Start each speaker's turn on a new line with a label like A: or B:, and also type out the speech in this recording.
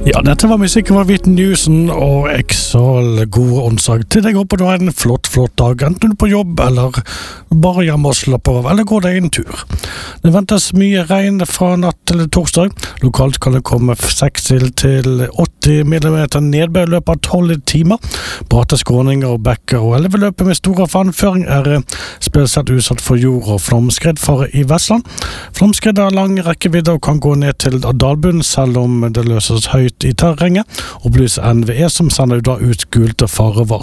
A: Ja, dette var musikken fra Whitney Houston og Exhale. God onsdag til deg. Håper du har en flott dag, enten du er på jobb eller bare hjemme og slapper av, eller går deg en tur. Det ventes mye regn fra natt til torsdag. Lokalt kan det komme 60 til 80 millimeter nedbør i løpet av 12 timer. Bratte skråninger og bekker og elveløpet med store vannføring spesielt utsatt for jord- og flomskredfare i Vestland. Flomskred har lang rekkevidde og kan gå ned til dalbunnen selv om det løses høyt i terrenget, og blir NVE som sender ut gult farevarsel.